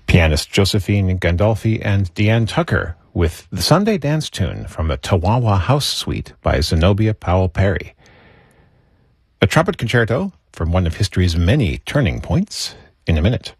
Pianist Josephine Gandolfi and Deanne Tucker with the Sunday Dance Tune from a Tawawa House Suite by Zenobia Powell Perry. A trumpet concerto from one of history's many turning points in a minute.